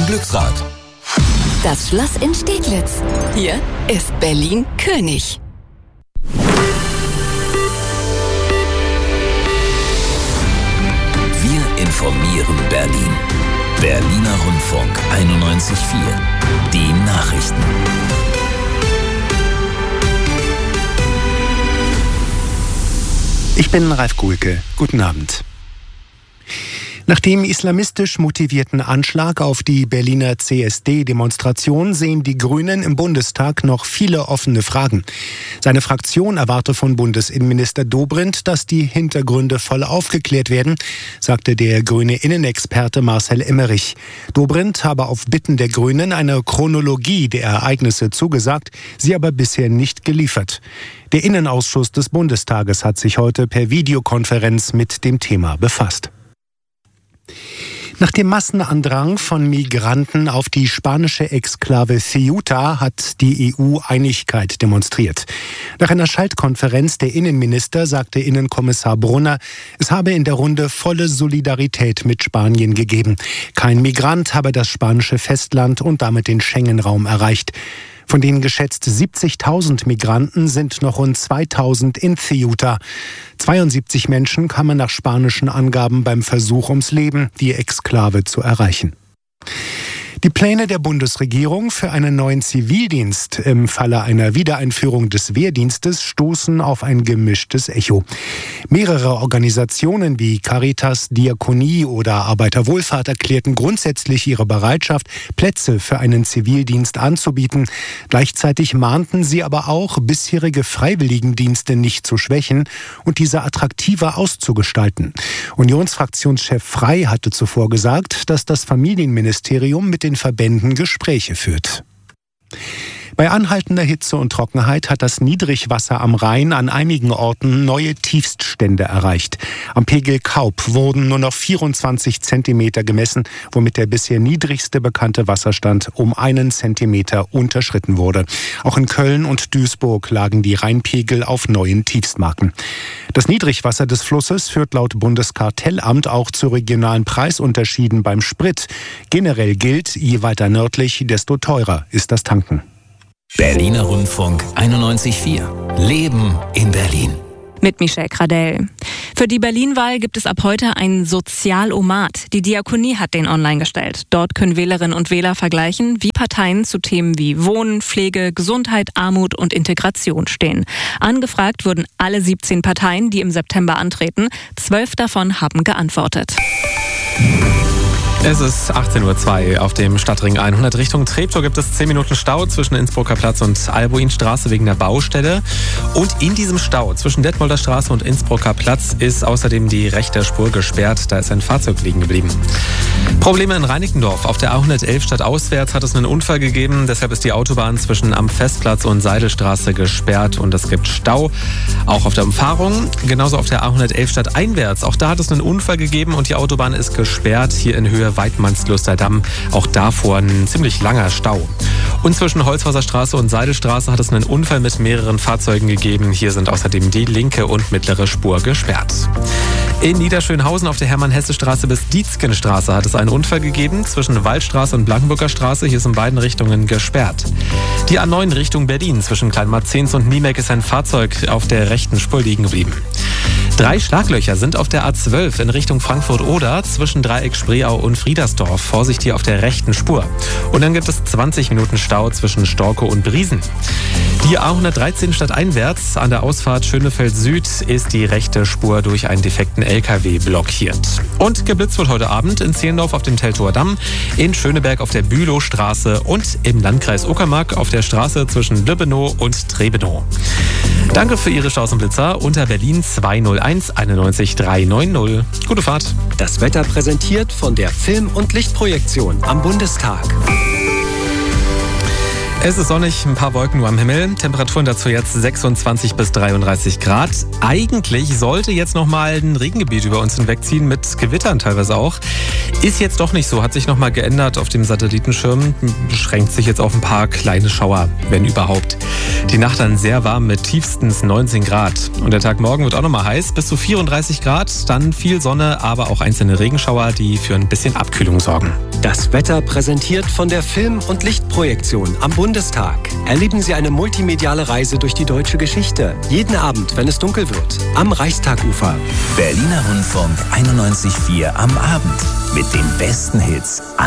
Glücksrad. Das Schloss in Steglitz. Hier ist Berlin König. Wir informieren Berlin. Berliner Rundfunk 91.4. Die Nachrichten. Ich bin Ralf Kuhlke. Guten Abend. Nach dem islamistisch motivierten Anschlag auf die Berliner CSD-Demonstration sehen die Grünen im Bundestag noch viele offene Fragen. Seine Fraktion erwarte von Bundesinnenminister Dobrindt, dass die Hintergründe voll aufgeklärt werden, sagte der grüne Innenexperte Marcel Emmerich. Dobrindt habe auf Bitten der Grünen eine Chronologie der Ereignisse zugesagt, sie aber bisher nicht geliefert. Der Innenausschuss des Bundestages hat sich heute per Videokonferenz mit dem Thema befasst. Nach dem Massenandrang von Migranten auf die spanische Exklave Ceuta hat die EU Einigkeit demonstriert. Nach einer Schaltkonferenz der Innenminister sagte Innenkommissar Brunner, es habe in der Runde volle Solidarität mit Spanien gegeben. Kein Migrant habe das spanische Festland und damit den Schengen-Raum erreicht. Von den geschätzt 70.000 Migranten sind noch rund 2.000 in Ceuta. 72 Menschen kamen nach spanischen Angaben beim Versuch ums Leben, die Exklave zu erreichen. Die Pläne der Bundesregierung für einen neuen Zivildienst im Falle einer Wiedereinführung des Wehrdienstes stoßen auf ein gemischtes Echo. Mehrere Organisationen wie Caritas, Diakonie oder Arbeiterwohlfahrt erklärten grundsätzlich ihre Bereitschaft, Plätze für einen Zivildienst anzubieten. Gleichzeitig mahnten sie aber auch, bisherige Freiwilligendienste nicht zu schwächen und diese attraktiver auszugestalten. Unionsfraktionschef Frey hatte zuvor gesagt, dass das Familienministerium mit den Verbänden Gespräche führt. Bei anhaltender Hitze und Trockenheit hat das Niedrigwasser am Rhein an einigen Orten neue Tiefststände erreicht. Am Pegel Kaub wurden nur noch 24 Zentimeter gemessen, womit der bisher niedrigste bekannte Wasserstand um 1 Zentimeter unterschritten wurde. Auch in Köln und Duisburg lagen die Rheinpegel auf neuen Tiefstmarken. Das Niedrigwasser des Flusses führt laut Bundeskartellamt auch zu regionalen Preisunterschieden beim Sprit. Generell gilt, je weiter nördlich, desto teurer ist das Tanken. Berliner Rundfunk 91.4. Leben in Berlin. Mit Michelle Gradell. Für die Berlin-Wahl gibt es ab heute einen Sozialomat. Die Diakonie hat den online gestellt. Dort können Wählerinnen und Wähler vergleichen, wie Parteien zu Themen wie Wohnen, Pflege, Gesundheit, Armut und Integration stehen. Angefragt wurden alle 17 Parteien, die im September antreten. 12 davon haben geantwortet. Es ist 18:02 Uhr. Auf dem Stadtring 100 Richtung Treptow gibt es 10 Minuten Stau zwischen Innsbrucker Platz und Albuinstraße wegen der Baustelle. Und in diesem Stau zwischen Detmolder Straße und Innsbrucker Platz ist außerdem die rechte Spur gesperrt. Da ist ein Fahrzeug liegen geblieben. Probleme in Reinickendorf. Auf der A111 stadtauswärts hat es einen Unfall gegeben. Deshalb ist die Autobahn zwischen Am Festplatz und Seidelstraße gesperrt und es gibt Stau. Auch auf der Umfahrung. Genauso auf der A111 stadteinwärts. Auch da hat es einen Unfall gegeben und die Autobahn ist gesperrt. Hier in Höhe Weidmannsluster Damm. Auch davor ein ziemlich langer Stau. Und zwischen Holzhauser Straße und Seidelstraße hat es einen Unfall mit mehreren Fahrzeugen gegeben. Hier sind außerdem die linke und mittlere Spur gesperrt. In Niederschönhausen auf der Hermann-Hesse-Straße bis Dietzgenstraße hat es einen Unfall gegeben. Zwischen Waldstraße und Blankenburger Straße, hier ist in beiden Richtungen gesperrt. Die A9 Richtung Berlin zwischen Kleinmarzens und Niemek ist ein Fahrzeug auf der rechten Spur liegen geblieben. 3 Schlaglöcher sind auf der A12 in Richtung Frankfurt-Oder zwischen Dreieck Spreeau und Friedersdorf. Vorsicht hier auf der rechten Spur. Und dann gibt es 20 Minuten Stau zwischen Storkow und Briesen. Die A113 stadteinwärts an der Ausfahrt Schönefeld Süd ist die rechte Spur durch einen defekten LKW blockiert. Und geblitzt wird heute Abend in Zehlendorf auf dem Teltower Damm, in Schöneberg auf der Bülowstraße und im Landkreis Uckermark auf der Straße zwischen Lübbenow und Trebenow. Danke für Ihre Straßenblitzer unter Berlin 201 91 390. Gute Fahrt. Das Wetter präsentiert von der Film- und Lichtprojektion am Bundestag. Es ist sonnig, ein paar Wolken nur am Himmel. Temperaturen dazu jetzt 26 bis 33 Grad. Eigentlich sollte jetzt nochmal ein Regengebiet über uns hinwegziehen, mit Gewittern teilweise auch. Ist jetzt doch nicht so, hat sich nochmal geändert auf dem Satellitenschirm. Beschränkt sich jetzt auf ein paar kleine Schauer, wenn überhaupt. Die Nacht dann sehr warm mit tiefstens 19 Grad. Und der Tag morgen wird auch nochmal heiß, bis zu 34 Grad. Dann viel Sonne, aber auch einzelne Regenschauer, die für ein bisschen Abkühlung sorgen. Das Wetter präsentiert von der Film- und Lichtprojektion am Bundestag. Erleben Sie eine multimediale Reise durch die deutsche Geschichte. Jeden Abend, wenn es dunkel wird. Am Reichstagufer. Berliner Rundfunk 91.4 am Abend. Mit den besten Hits aller